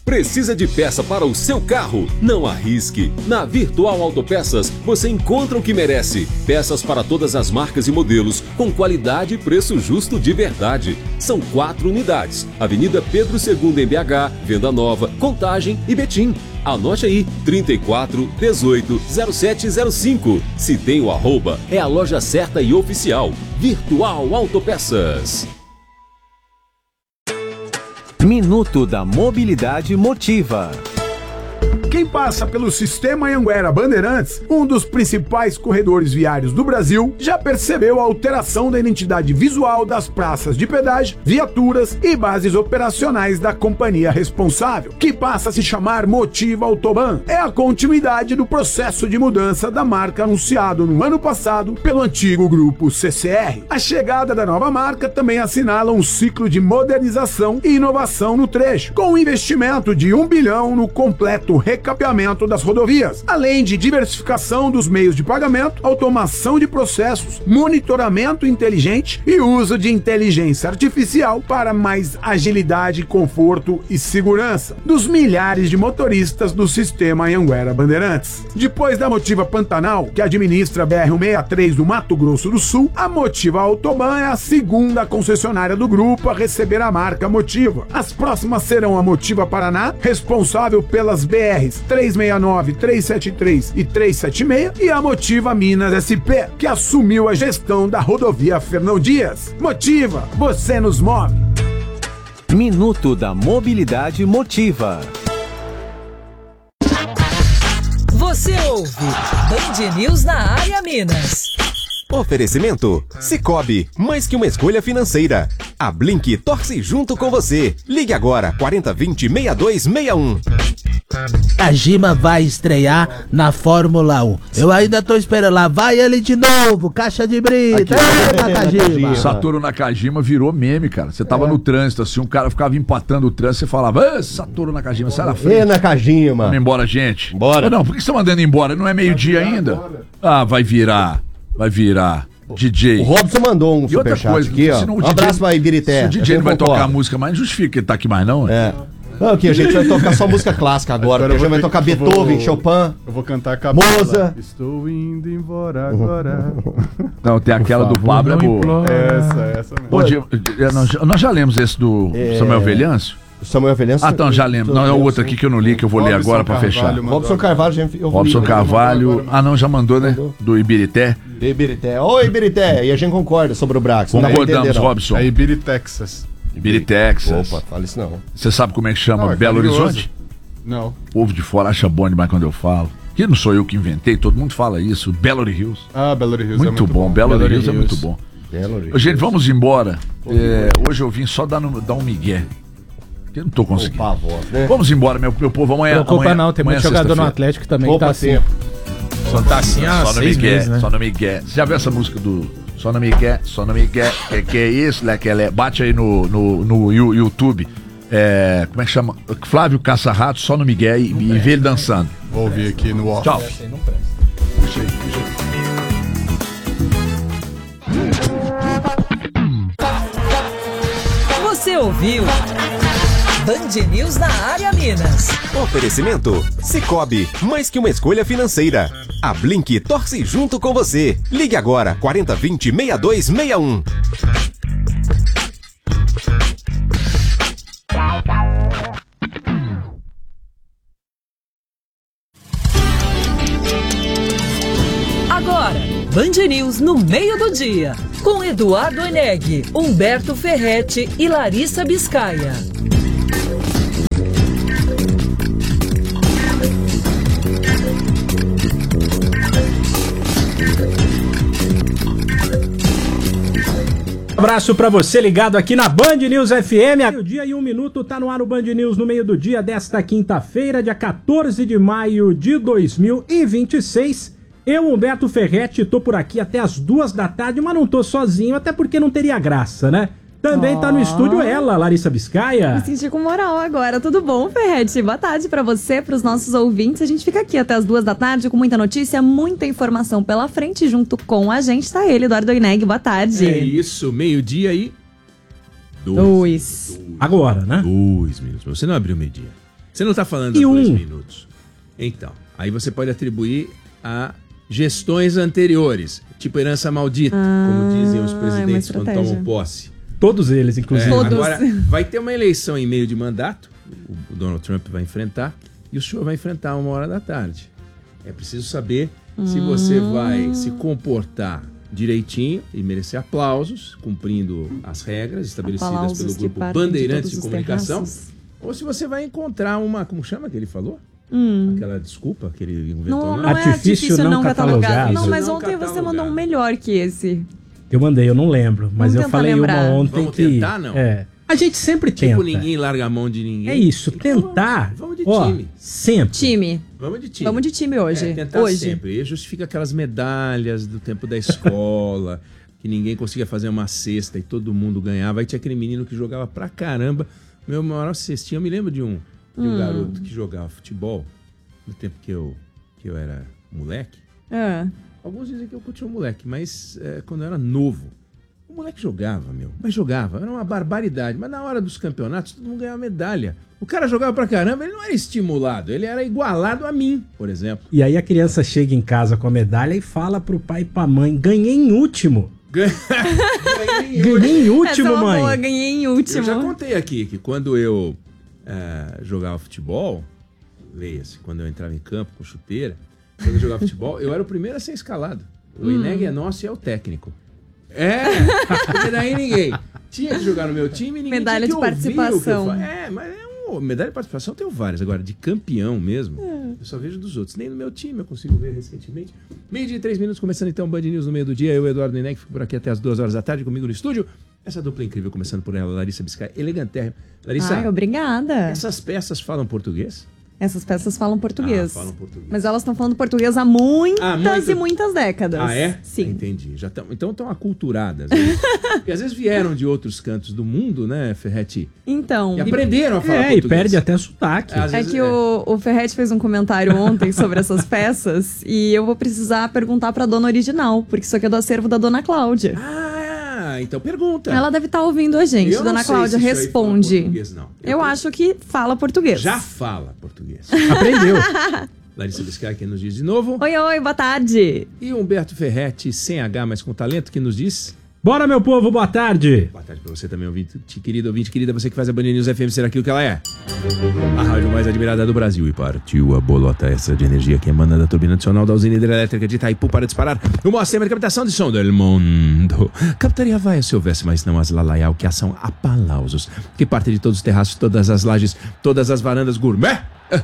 Precisa de peça para o seu carro? Não arrisque. Na Virtual Autopeças você encontra o que merece. Peças para todas as marcas e modelos, com qualidade e preço justo de verdade. São 4 unidades. Avenida Pedro II em BH, Venda Nova, Contagem e Betim. Anote aí, 34 18 0705. Se tem o arroba, é a loja certa e oficial. Virtual Autopeças. Minuto da Mobilidade Motiva. Quem passa pelo Sistema Anhanguera Bandeirantes, um dos principais corredores viários do Brasil, já percebeu a alteração da identidade visual das praças de pedágio, viaturas e bases operacionais da companhia responsável, que passa a se chamar Motiva Autoban. É a continuidade do processo de mudança da marca anunciado no ano passado pelo antigo grupo CCR. A chegada da nova marca também assinala um ciclo de modernização e inovação no trecho, com um investimento de 1 bilhão no completo recapeamento das rodovias, além de diversificação dos meios de pagamento, automação de processos, monitoramento inteligente e uso de inteligência artificial para mais agilidade, conforto e segurança dos milhares de motoristas do Sistema Anhanguera Bandeirantes. Depois da Motiva Pantanal, que administra a BR-163 do Mato Grosso do Sul, a Motiva Autoban é a segunda concessionária do grupo a receber a marca Motiva. As próximas serão a Motiva Paraná, responsável pelas BRs 369, 373 e 376, e a Motiva Minas SP, que assumiu a gestão da rodovia Fernão Dias. Motiva, você nos move. Minuto da Mobilidade Motiva. Você ouve Band News na área Minas. Oferecimento Sicoob, mais que uma escolha financeira. A Blink torce junto com você. Ligue agora, 4020-6261. Nakajima vai estrear na Fórmula 1. Eu ainda tô esperando lá. Vai ele de novo, caixa de brita. Nakajima. Satoru Nakajima virou meme, cara. Você tava no trânsito, assim, um cara ficava empatando o trânsito, você falava, Satoru Nakajima, sai na frente. Nakajima. Vamos embora, gente. Bora. Não, por que você tá mandando embora? Não é meio-dia ainda? Ah, vai virar. DJ. O Robson mandou um superchat aqui, ó. Um abraço pra Ibirité. Se o DJ não vai tocar a música mais, não justifica que ele tá aqui mais, não. Não, aqui a gente vai tocar só música clássica agora. A gente vai tocar Beethoven, Chopin. Eu vou cantar a capela. Mozart. Estou indo embora agora. Não, tem aquela do Pablo, é boa. Essa mesmo. Nós já lemos esse do Samuel Velhâncio? Samuel Velhâncio. Ah, então, já lembro. Não, é o outro aqui que eu não li, que eu vou ler agora pra fechar. Robson Carvalho, gente. Robson Carvalho. Ah, não, já mandou, né? Do Ibirité. Ibirité. Oi, Ibirité. E a gente concorda sobre o Brax. Concordamos, Robson. É Ibirtexas. Ibirtexas. Opa, fala isso não. Você sabe como é que chama Belo Horizonte? Não. O povo de fora acha bom demais quando eu falo. Que não sou eu que inventei, todo mundo fala isso. Belo Hills. Ah, Belo Hills muito bom. Belo Hills é muito bom. Gente, vamos embora. Hoje eu vim só dar um migué. Eu não tô conseguindo. Né? Vamos embora, meu povo. Amanhã. Não preocupa não, tem muito jogador no Atlético também que tá assim. Só tá assim há 6 meses, né? Só no migué. Você já viu essa música do Só no migué, que é isso, Leque? Bate aí no YouTube. Como é que chama? Flávio Caça-Rato, Só no migué e vê ele dançando. Vou ouvir aqui no off. Tchau. Puxa aí. Você ouviu Band News na área Minas. Oferecimento Sicoob, mais que uma escolha financeira. A Blink torce junto com você. Ligue agora, 4020-6261. Agora, Band News no meio do dia, com Eduardo Eneg, Humberto Ferretti e Larissa Biscaia. Abraço pra você ligado aqui na Band News FM. Meio-dia e 1 minuto, tá no ar o Band News no meio do dia desta quinta-feira, dia 14 de maio de 2026. Eu, Humberto Ferretti, tô por aqui até as 2 da tarde, mas não tô sozinho, até porque não teria graça, né? Também tá no estúdio ela, Larissa Biscaia. Me senti com moral agora. Tudo bom, Ferretti? Boa tarde pra você, pros nossos ouvintes. A gente fica aqui até as 2 da tarde com muita notícia, muita informação pela frente. Junto com a gente tá ele, Eduardo Eneg. Boa tarde. É isso, meio-dia e... 2. Agora, né? 2 minutos. Você não abriu meio-dia. Você não tá falando de 2 minutos. Então, aí você pode atribuir a gestões anteriores, tipo herança maldita, como dizem os presidentes quando tomam posse. Todos eles, inclusive. Agora, vai ter uma eleição em meio de mandato, o Donald Trump vai enfrentar, e o senhor vai enfrentar 1h da tarde. É preciso saber se você vai se comportar direitinho e merecer aplausos, cumprindo as regras estabelecidas pelo grupo Bandeirantes de Comunicação, ou se você vai encontrar uma, como chama que ele falou? Aquela desculpa que ele inventou. Não é artifício não catalogado. Não, mas ontem você mandou um melhor que esse. Eu mandei, eu não lembro, mas eu falei lembrar. uma ontem. Vamos tentar, não? A gente sempre tenta. Tipo, ninguém larga a mão de ninguém. É isso, tentar. Vamos de time. Sempre. Vamos de time. Vamos de time hoje. Tentar sempre. E justifica aquelas medalhas do tempo da escola, que ninguém conseguia fazer uma cesta e todo mundo ganhava. Aí tinha aquele menino que jogava pra caramba. Meu maior cestinho, eu me lembro de um garoto que jogava futebol no tempo que eu era moleque. Alguns dizem que eu continuo moleque, mas quando eu era novo, o moleque jogava, mas jogava, era uma barbaridade. Mas na hora dos campeonatos, todo mundo ganhava medalha. O cara jogava pra caramba, ele não era estimulado, ele era igualado a mim, por exemplo. E aí a criança chega em casa com a medalha e fala pro pai e pra mãe, ganhei em último. Ganhei em último, mãe. Boa, ganhei em último. Eu já contei aqui que quando eu jogava futebol, leia-se, quando eu entrava em campo com chuteira, quando eu jogava futebol, eu era o primeiro a ser escalado. O Ineg é nosso e é o técnico. Porque daí ninguém tinha que jogar no meu time e ninguém medalha tinha que de participação. Mas medalha de participação eu tenho várias. Agora, de campeão mesmo, eu só vejo dos outros. Nem no meu time eu consigo ver recentemente. 12:03, começando então o Band News no meio do dia. Eu, Eduardo Ineg, fico por aqui até as 2h da tarde comigo no estúdio. Essa dupla incrível, começando por ela, Larissa Biscay, elegantérrima. Larissa, obrigada. Essas peças falam português? Essas peças falam português. Falam português. Mas elas estão falando português há muitas e muitas décadas. Sim. Entendi. Então estão aculturadas. Né? Porque às vezes vieram de outros cantos do mundo, né, Ferretti? Então. E aprenderam a falar português. E perde até sotaque. O Ferretti fez um comentário ontem sobre essas peças e eu vou precisar perguntar pra dona original, porque isso aqui é do acervo da dona Cláudia. Então pergunta. Ela deve estar ouvindo a gente. Dona Cláudia, responde. Não. Eu acho que fala português. Já fala português. Aprendeu. Larissa Biscay, que nos diz de novo. Oi, boa tarde. E Humberto Ferretti, sem H, mas com talento, que nos diz... Bora, meu povo, boa tarde. Boa tarde pra você também, ouvinte querida, você que faz a Band News FM ser aquilo que ela é. A rádio mais admirada do Brasil. E partiu a bolota essa de energia que emana da turbina adicional da usina hidrelétrica de Itaipu para disparar o maior sistema de captação de som do mundo. Captaria vai se houvesse, mas não as lalaial, que ação aplausos, que parte de todos os terraços, todas as lajes, todas as varandas gourmet.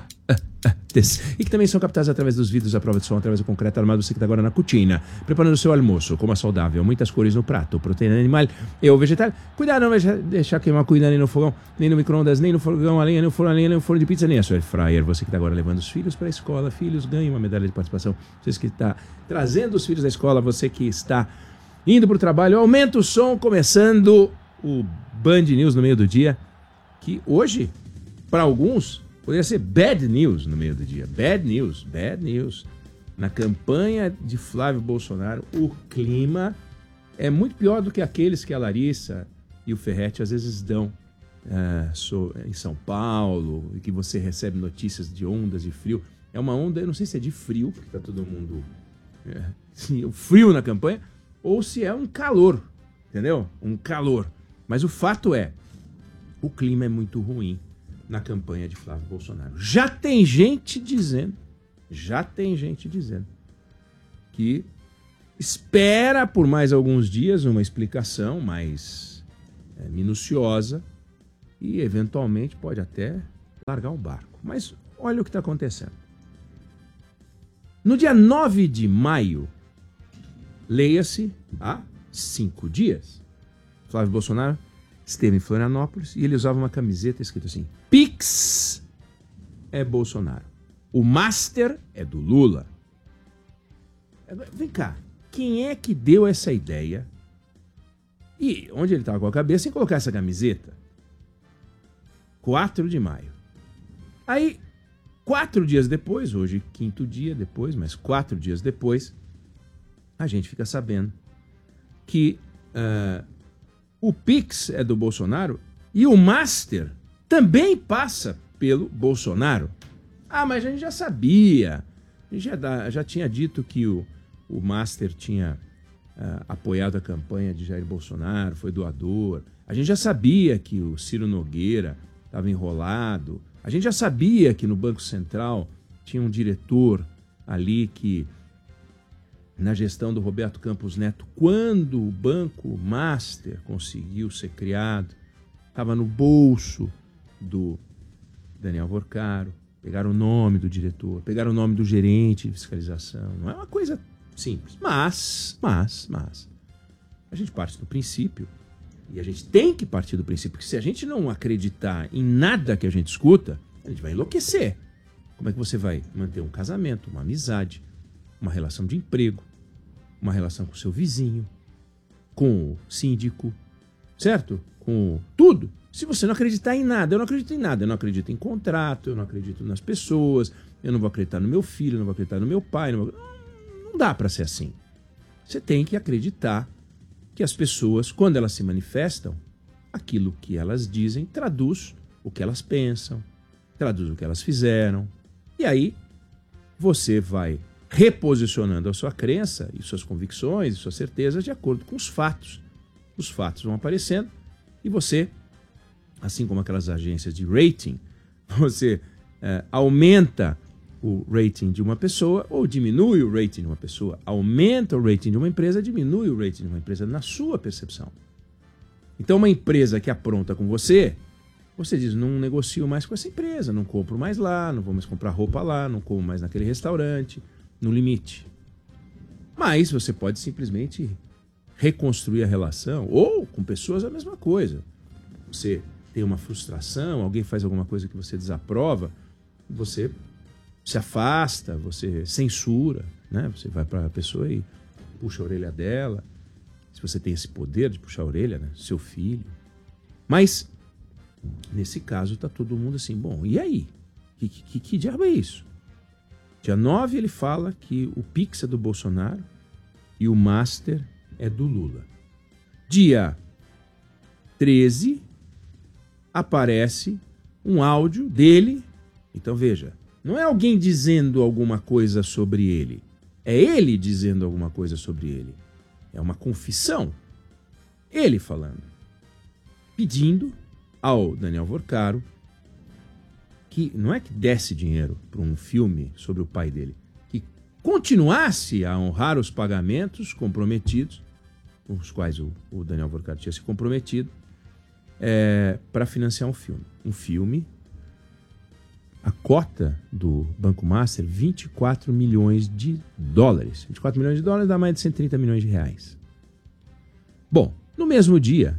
E que também são captadas através dos vidros à prova de som, através do concreto armado. Você que está agora na cucina, preparando o seu almoço, coma saudável, muitas cores no prato, proteína animal e ou vegetal. Cuidado, não vai deixar queimar cuidado nem no fogão, nem no micro-ondas, nem no fogão a lenha, nem no forno a lenha, nem no forno de pizza, nem a sua air fryer. Você que está agora levando os filhos para a escola, filhos, ganhem uma medalha de participação. Você que está trazendo os filhos da escola, você que está indo para o trabalho, aumenta o som, começando o Band News no meio do dia, que hoje, para alguns... poderia ser bad news no meio do dia. Bad news. Na campanha de Flávio Bolsonaro, o clima é muito pior do que aqueles que a Larissa e o Ferretti às vezes dão em São Paulo, e que você recebe notícias de ondas de frio. É uma onda, eu não sei se é de frio, porque tá todo mundo... o frio na campanha, ou se é um calor, entendeu? Um calor. Mas o fato é, o clima é muito ruim na campanha de Flávio Bolsonaro. Já tem gente dizendo que espera por mais alguns dias uma explicação mais minuciosa e eventualmente pode até largar o barco. Mas olha o que está acontecendo. No dia 9 de maio, leia-se há 5 dias, Flávio Bolsonaro esteve em Florianópolis e ele usava uma camiseta escrito assim: Pix é Bolsonaro. O Master é do Lula. Vem cá, quem é que deu essa ideia? E onde ele estava com a cabeça em colocar essa camiseta? 4 de maio. Aí, 4 dias depois, hoje 5º dia depois, mas 4 dias depois, a gente fica sabendo que o Pix é do Bolsonaro e o Master também passa pelo Bolsonaro. Ah, mas a gente já sabia. A gente já tinha dito que o Master tinha apoiado a campanha de Jair Bolsonaro, foi doador. A gente já sabia que o Ciro Nogueira estava enrolado. A gente já sabia que no Banco Central tinha um diretor ali que, na gestão do Roberto Campos Neto, quando o Banco Master conseguiu ser criado, estava no bolso do Daniel Vorcaro. Pegaram o nome do diretor, pegaram o nome do gerente de fiscalização. Não é uma coisa simples. Mas, a gente parte do princípio, e a gente tem que partir do princípio que se a gente não acreditar em nada que a gente escuta, a gente vai enlouquecer. Como é que você vai manter um casamento, uma amizade, uma relação de emprego, uma relação com o seu vizinho, com o síndico, certo? Com tudo. Se você não acreditar em nada, eu não acredito em nada. Eu não acredito em contrato, eu não acredito nas pessoas, eu não vou acreditar no meu filho, eu não vou acreditar no meu pai. Não dá para ser assim. Você tem que acreditar que as pessoas, quando elas se manifestam, aquilo que elas dizem traduz o que elas pensam, traduz o que elas fizeram. E aí você vai reposicionando a sua crença e suas convicções e suas certezas de acordo com os fatos. Os fatos vão aparecendo e você, assim como aquelas agências de rating, você aumenta o rating de uma pessoa ou diminui o rating de uma pessoa, aumenta o rating de uma empresa, diminui o rating de uma empresa na sua percepção. Então uma empresa que apronta com você diz, não negocio mais com essa empresa, não compro mais lá, não vou mais comprar roupa lá, não como mais naquele restaurante, no limite. Mas você pode simplesmente reconstruir a relação, ou com pessoas a mesma coisa. Você tem uma frustração, alguém faz alguma coisa que você desaprova, você se afasta, você censura, né? Você vai para a pessoa e puxa a orelha dela. Se você tem esse poder de puxar a orelha, né? Seu filho. Mas, nesse caso, tá todo mundo assim, bom, e aí? Que diabo é isso? Dia 9 ele fala que o Pix é do Bolsonaro e o Master é do Lula. Dia 13 aparece um áudio dele. Então veja, não é alguém dizendo alguma coisa sobre ele. É ele dizendo alguma coisa sobre ele. É uma confissão. Ele falando. Pedindo ao Daniel Vorcaro que não é que desse dinheiro para um filme sobre o pai dele, que continuasse a honrar os pagamentos comprometidos, com os quais o Daniel Vorcaro tinha se comprometido, para financiar um filme. Um filme, a cota do Banco Master, 24 milhões de dólares. 24 milhões de dólares dá mais de 130 milhões de reais. Bom, no mesmo dia,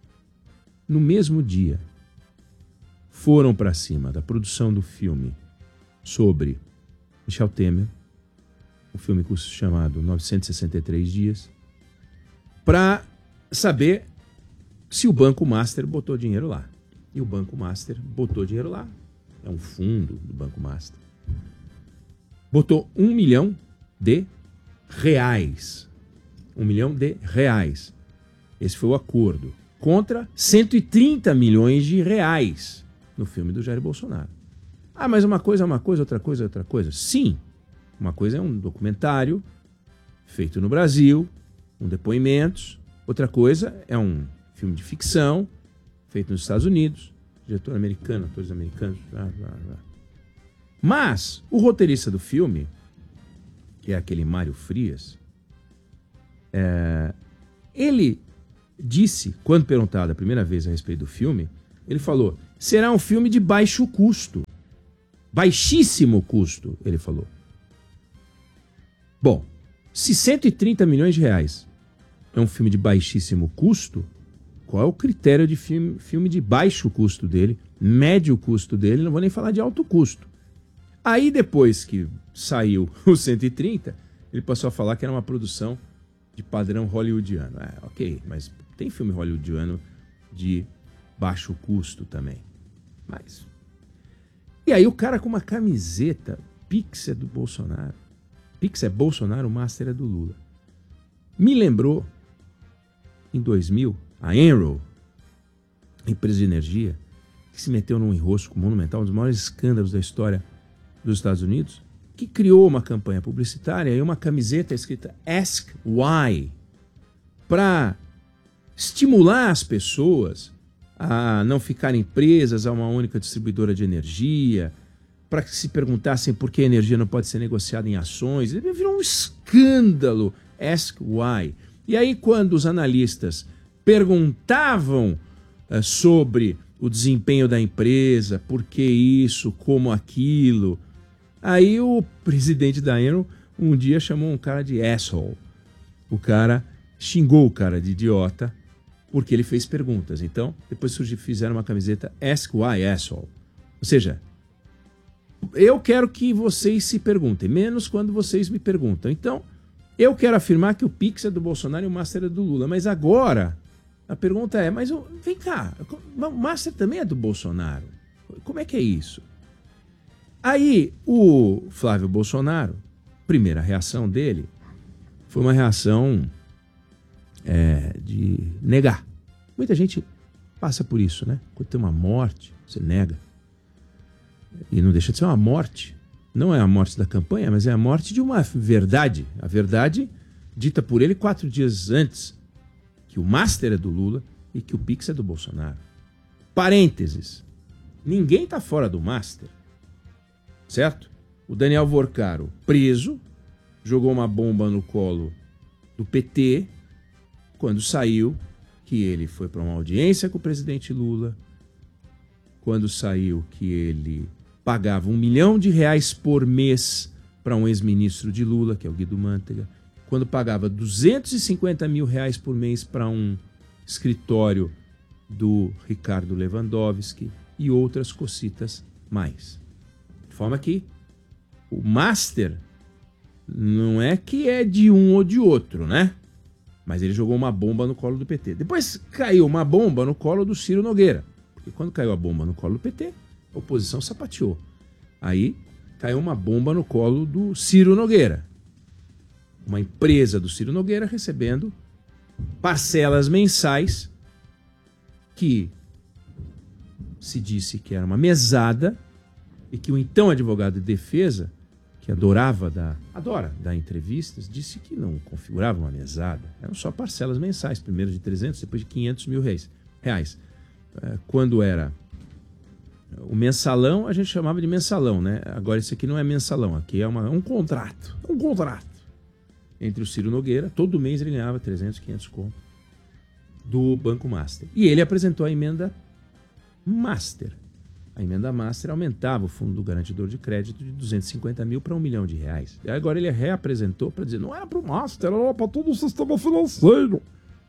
foram para cima da produção do filme sobre Michel Temer, um filme chamado 963 Dias, para saber se o Banco Master botou dinheiro lá. E o Banco Master botou dinheiro lá. É um fundo do Banco Master. Botou 1 milhão de reais. 1 milhão de reais. Esse foi o acordo. Contra 130 milhões de reais no filme do Jair Bolsonaro. Ah, mas uma coisa é uma coisa, outra coisa é outra coisa. Sim, uma coisa é um documentário feito no Brasil, com depoimentos. Outra coisa é um filme de ficção feito nos Estados Unidos, diretor americano, atores americanos. Blá, blá, blá. Mas o roteirista do filme, que é aquele Mário Frias, ele disse, quando perguntado a primeira vez a respeito do filme, ele falou, será um filme de baixo custo. Baixíssimo custo, ele falou. Bom, se 130 milhões de reais é um filme de baixíssimo custo, qual é o critério de filme de baixo custo dele, médio custo dele, não vou nem falar de alto custo. Aí depois que saiu o 130, ele passou a falar que era uma produção de padrão hollywoodiano. Ok, mas tem filme hollywoodiano de baixo custo também. Mas... E aí o cara com uma camiseta, Pix é do Bolsonaro. Pix é Bolsonaro, o Master é do Lula. Me lembrou, em 2000, a Enron, empresa de energia, que se meteu num enrosco monumental, um dos maiores escândalos da história dos Estados Unidos, que criou uma campanha publicitária e uma camiseta escrita Ask Why, para estimular as pessoas a não ficarem presas a uma única distribuidora de energia, para que se perguntassem por que a energia não pode ser negociada em ações. Ele virou um escândalo, Ask Why. E aí, quando os analistas perguntavam sobre o desempenho da empresa, por que isso, como aquilo, aí o presidente da Enron um dia chamou um cara de asshole. O cara xingou o cara de idiota porque ele fez perguntas. Então, depois fizeram uma camiseta Ask Why Asshole. Ou seja, eu quero que vocês se perguntem, menos quando vocês me perguntam. Então, eu quero afirmar que o Pix é do Bolsonaro e o Master é do Lula. Mas agora, a pergunta é, mas vem cá, o Master também é do Bolsonaro. Como é que é isso? Aí, o Flávio Bolsonaro, primeira reação dele, foi uma reação de negar. Muita gente passa por isso, né? Quando tem uma morte, você nega. E não deixa de ser uma morte. Não é a morte da campanha, mas é a morte de uma verdade. A verdade dita por ele 4 dias antes, que o Master é do Lula e que o Pix é do Bolsonaro. Parênteses. Ninguém tá fora do Master. Certo? O Daniel Vorcaro, preso, jogou uma bomba no colo do PT quando saiu que ele foi para uma audiência com o presidente Lula, quando saiu que ele pagava R$1 milhão por mês para um ex-ministro de Lula, que é o Guido Mantega, quando pagava R$250 mil por mês para um escritório do Ricardo Lewandowski e outras cocitas mais. De forma que o Master não é que é de um ou de outro, né? Mas ele jogou uma bomba no colo do PT. Depois caiu uma bomba no colo do Ciro Nogueira. Porque quando caiu a bomba no colo do PT, a oposição sapateou. Aí caiu uma bomba no colo do Ciro Nogueira. Uma empresa do Ciro Nogueira recebendo parcelas mensais que se disse que era uma mesada e que o então advogado de defesa, que adora dar entrevistas, disse que não configurava uma mesada. Eram só parcelas mensais, primeiro de 300, depois de 500 mil reais. Quando era o mensalão, a gente chamava de mensalão, né? Agora isso aqui não é mensalão, aqui é um contrato. Um contrato entre o Ciro Nogueira, todo mês ele ganhava 300, 500 conto do Banco Master. E ele apresentou a emenda Master. A emenda Master aumentava o fundo do garantidor de crédito de 250 mil para R$1 milhão. E agora ele reapresentou para dizer, não era para o Master, era para todo o sistema financeiro.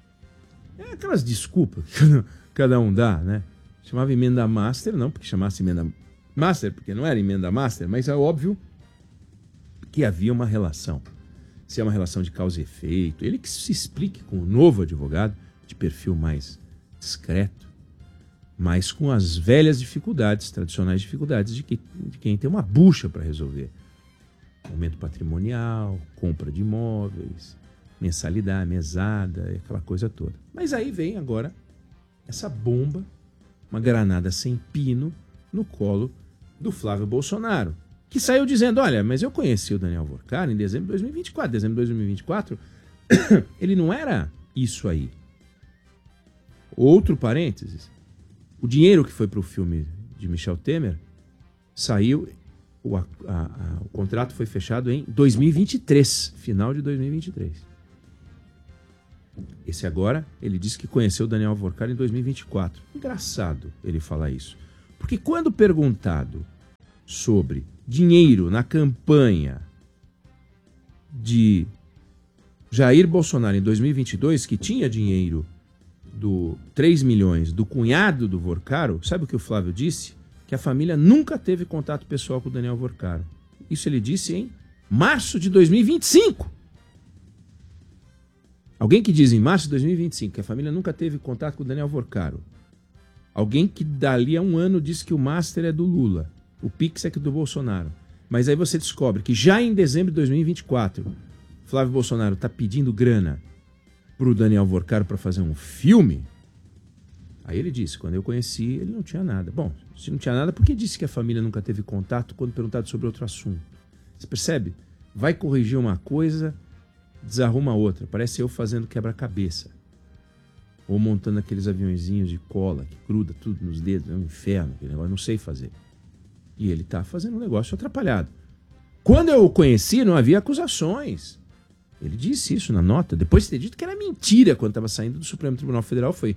É aquelas desculpas que cada um dá, né? Chamava emenda Master, não porque chamasse emenda Master, porque não era emenda Master, mas é óbvio que havia uma relação. Se é uma relação de causa e efeito, ele que se explique com o novo advogado, de perfil mais discreto, mas com as velhas dificuldades, tradicionais dificuldades de quem tem uma bucha para resolver. Aumento patrimonial, compra de imóveis, mensalidade, mesada, aquela coisa toda. Mas aí vem agora essa bomba, uma granada sem pino no colo do Flávio Bolsonaro, que saiu dizendo, olha, mas eu conheci o Daniel Vorcaro em dezembro de 2024. Dezembro de 2024, ele não era isso aí. Outro parênteses, o dinheiro que foi para o filme de Michel Temer saiu, o contrato foi fechado em 2023, final de 2023. Esse agora, ele disse que conheceu o Daniel Vorcaro em 2024. Engraçado ele falar isso. Porque quando perguntado sobre dinheiro na campanha de Jair Bolsonaro em 2022, que tinha dinheiro do 3 milhões do cunhado do Vorcaro, sabe o que o Flávio disse? Que a família nunca teve contato pessoal com o Daniel Vorcaro. Isso ele disse em março de 2025. Alguém que diz em março de 2025 que a família nunca teve contato com o Daniel Vorcaro. Alguém que dali a um ano disse que o Master é do Lula, o Pix é do Bolsonaro. Mas aí você descobre que já em dezembro de 2024, Flávio Bolsonaro está pedindo grana pro Daniel Vorcaro para fazer um filme. Aí ele disse, quando eu conheci, ele não tinha nada. Bom, se não tinha nada, por que disse que a família nunca teve contato quando perguntado sobre outro assunto? Você percebe? Vai corrigir uma coisa, desarruma outra. Parece eu fazendo quebra-cabeça. Ou montando aqueles aviõezinhos de cola que gruda tudo nos dedos. É um inferno, aquele negócio, não sei fazer. E ele tá fazendo um negócio atrapalhado. Quando eu o conheci, não havia acusações. Ele disse isso na nota. Depois de ter dito que era mentira quando estava saindo do Supremo Tribunal Federal, foi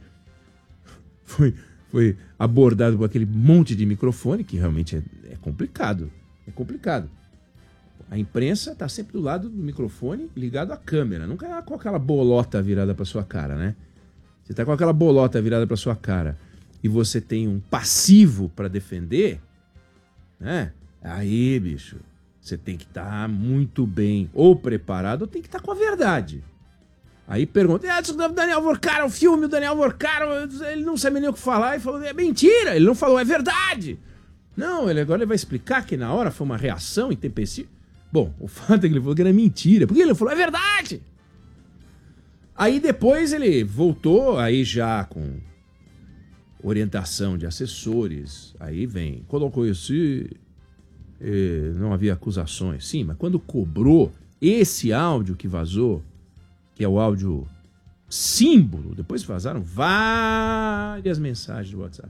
abordado por aquele monte de microfone, que realmente é complicado. É complicado. A imprensa está sempre do lado do microfone ligado à câmera. Nunca é com aquela bolota virada para sua cara, né? Você está com aquela bolota virada para sua cara e você tem um passivo para defender, né? Aí, bicho, você tem que estar muito bem ou preparado ou tem que estar com a verdade. Aí pergunta, Daniel Vorcaro, o filme, o Daniel Vorcaro, ele não sabe nem o que falar e falou, é mentira, ele não falou, é verdade. Não, agora ele vai explicar que na hora foi uma reação intempestiva. Bom, o fato é que ele falou que era mentira, porque ele falou, é verdade. Aí depois ele voltou, aí já com orientação de assessores, aí vem, colocou isso, não havia acusações. Sim, mas quando cobrou esse áudio que vazou, que é o áudio símbolo, depois vazaram várias mensagens do WhatsApp.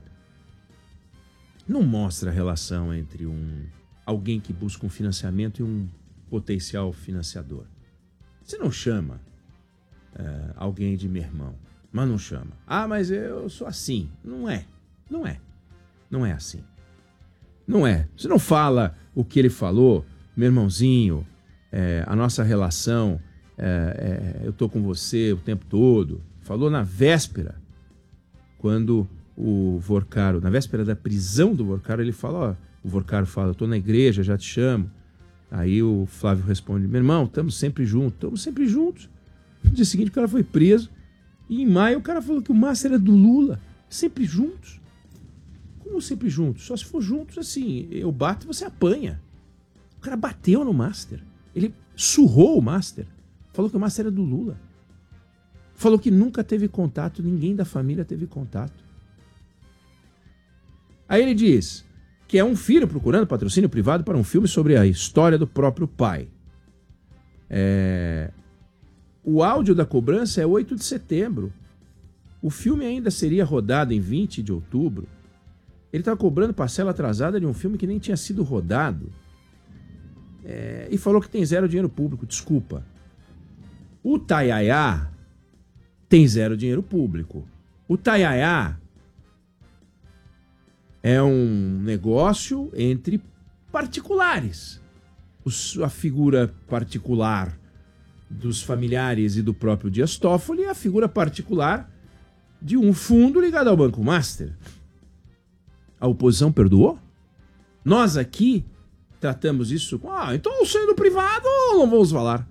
Não mostra a relação entre alguém que busca um financiamento e um potencial financiador. Você não chama alguém de meu irmão, mas não chama. Ah, mas eu sou assim. Não é. Não é. Não é assim. Não é. Você não fala o que ele falou, meu irmãozinho, a nossa relação, eu tô com você o tempo todo. Falou na véspera, quando o Vorcaro, na véspera da prisão do Vorcaro, ele fala, o Vorcaro fala, eu tô na igreja, já te chamo. Aí o Flávio responde, meu irmão, estamos sempre juntos. No dia seguinte o cara foi preso. E em maio o cara falou que o Master era do Lula. Sempre juntos. Como sempre juntos? Só se for juntos assim, eu bato e você apanha. O cara bateu no Master. Ele surrou o Master. Falou que o Master era do Lula. Falou que nunca teve contato, ninguém da família teve contato. Aí ele diz que é um filho procurando patrocínio privado para um filme sobre a história do próprio pai. O áudio da cobrança é 8 de setembro. O filme ainda seria rodado em 20 de outubro. Ele estava cobrando parcela atrasada de um filme que nem tinha sido rodado. E falou que tem zero dinheiro público. Desculpa. O Tayaya tem zero dinheiro público. O Tayaya é um negócio entre particulares. A figura particular dos familiares e do próprio Dias Toffoli é a figura particular de um fundo ligado ao Banco Master. A oposição perdoou? Nós aqui tratamos isso com, então sendo privado, não vamos falar.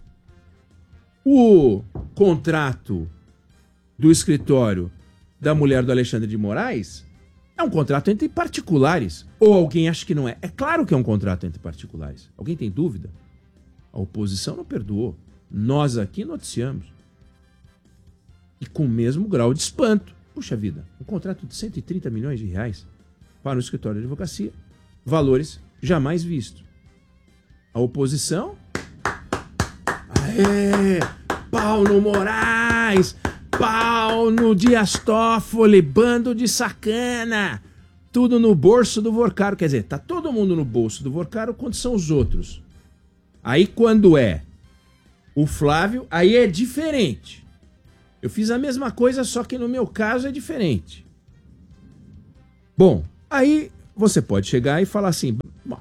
O contrato do escritório da mulher do Alexandre de Moraes é um contrato entre particulares. Ou alguém acha que não é? É claro que é um contrato entre particulares. Alguém tem dúvida? A oposição não perdoou. Nós aqui noticiamos. E com o mesmo grau de espanto. Puxa vida, um contrato de 130 milhões de reais para o escritório de advocacia. Valores jamais vistos. A oposição... Pau no Moraes! Pau no Dias Toffoli! Bando de sacana! Tudo no bolso do Vorcaro. Quer dizer, tá todo mundo no bolso do Vorcaro quando são os outros. Aí quando é o Flávio, aí é diferente. Eu fiz a mesma coisa, só que no meu caso é diferente. Bom, aí você pode chegar e falar assim, bom,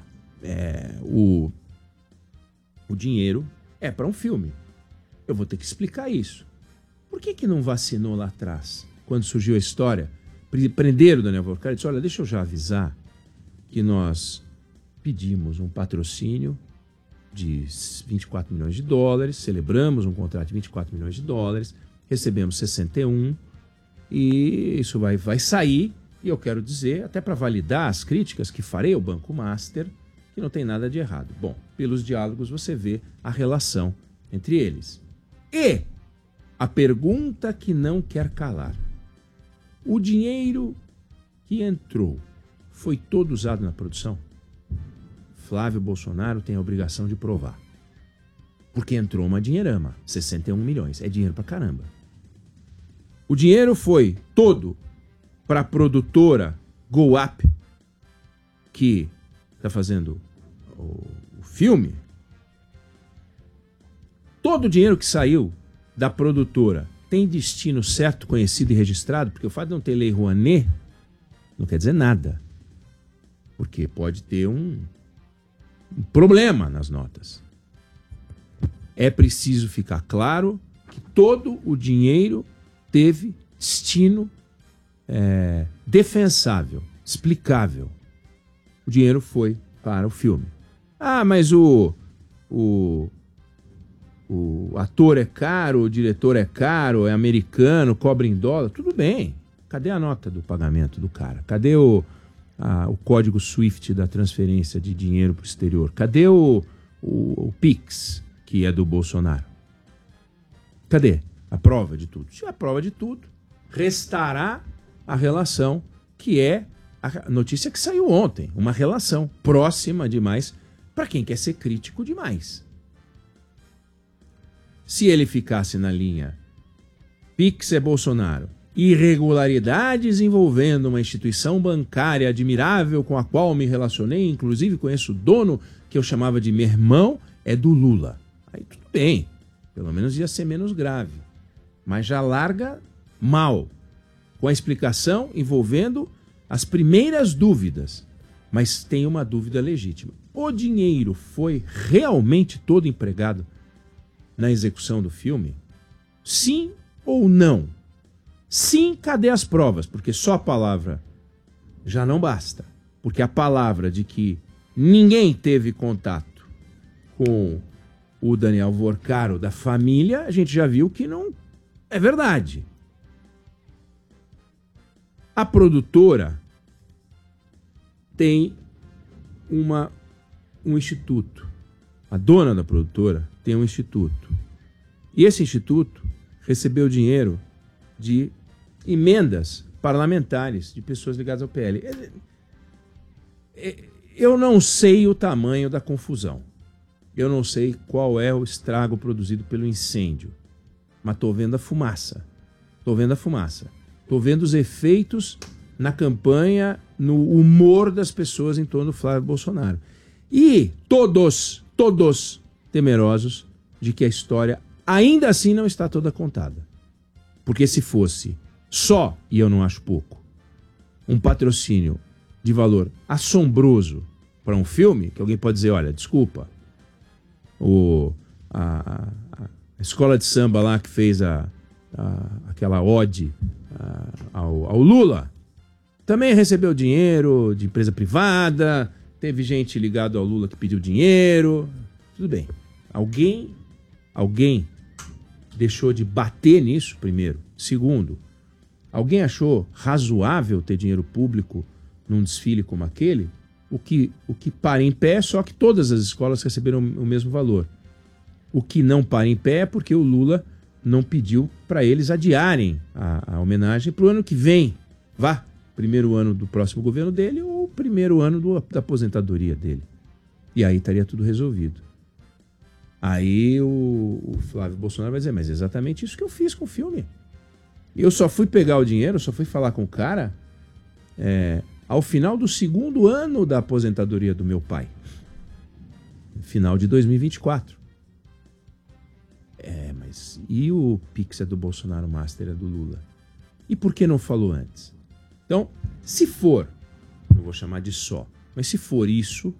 o dinheiro é para um filme. Eu vou ter que explicar isso. Por que não vacinou lá atrás, quando surgiu a história? Prenderam o Daniel Vorcaro e disse, olha, deixa eu já avisar que nós pedimos um patrocínio de 24 milhões de dólares, celebramos um contrato de 24 milhões de dólares, recebemos 61 e isso vai sair. E eu quero dizer, até para validar as críticas que farei ao Banco Master, que não tem nada de errado. Bom, pelos diálogos você vê a relação entre eles. E a pergunta que não quer calar. O dinheiro que entrou foi todo usado na produção? Flávio Bolsonaro tem a obrigação de provar. Porque entrou uma dinheirama, 61 milhões. É dinheiro pra caramba. O dinheiro foi todo para a produtora Go Up, que está fazendo o filme. Todo o dinheiro que saiu da produtora tem destino certo, conhecido e registrado? Porque o fato de não ter lei Rouanet não quer dizer nada. Porque pode ter um problema nas notas. É preciso ficar claro que todo o dinheiro teve destino defensável, explicável. O dinheiro foi para o filme. Ah, mas o ator é caro, o diretor é caro, é americano, cobra em dólar. Tudo bem. Cadê a nota do pagamento do cara? Cadê o código SWIFT da transferência de dinheiro para o exterior? Cadê o Pix, que é do Bolsonaro? Cadê a prova de tudo? Se tiver a prova de tudo, restará a relação, que é a notícia que saiu ontem. Uma relação próxima demais para quem quer ser crítico demais. Se ele ficasse na linha Pix é Bolsonaro, irregularidades envolvendo uma instituição bancária admirável com a qual me relacionei, inclusive conheço o dono, que eu chamava de meu irmão, é do Lula. Aí tudo bem, pelo menos ia ser menos grave. Mas já larga mal, com a explicação envolvendo as primeiras dúvidas. Mas tem uma dúvida legítima. O dinheiro foi realmente todo empregado na execução do filme? Sim ou não? Sim, cadê as provas? Porque só a palavra já não basta. Porque a palavra de que ninguém teve contato com o Daniel Vorcaro da família, a gente já viu que não é verdade. A produtora tem um instituto. A dona da produtora tem um instituto. E esse instituto recebeu dinheiro de emendas parlamentares de pessoas ligadas ao PL. Eu não sei o tamanho da confusão. Eu não sei qual é o estrago produzido pelo incêndio. Mas estou vendo a fumaça. Estou vendo a fumaça. Estou vendo os efeitos na campanha, no humor das pessoas em torno do Flávio Bolsonaro. E todos temerosos de que a história ainda assim não está toda contada. Porque se fosse só, e eu não acho pouco, um patrocínio de valor assombroso para um filme, que alguém pode dizer, olha, desculpa, a escola de samba lá que fez aquela ode ao Lula, também recebeu dinheiro de empresa privada, teve gente ligada ao Lula que pediu dinheiro, tudo bem. Alguém deixou de bater nisso, primeiro. Segundo, alguém achou razoável ter dinheiro público num desfile como aquele? O que para em pé, só que todas as escolas receberam o mesmo valor. O que não para em pé é porque o Lula não pediu para eles adiarem a homenagem para o ano que vem. Primeiro ano do próximo governo dele ou primeiro ano da aposentadoria dele. E aí estaria tudo resolvido. Aí o Flávio Bolsonaro vai dizer, mas é exatamente isso que eu fiz com o filme. Eu só fui pegar o dinheiro, só fui falar com o cara ao final do segundo ano da aposentadoria do meu pai. Final de 2024. Mas e o Pix é do Bolsonaro, Master é do Lula? E por que não falou antes? Então, se for, não vou chamar de só, mas se for isso,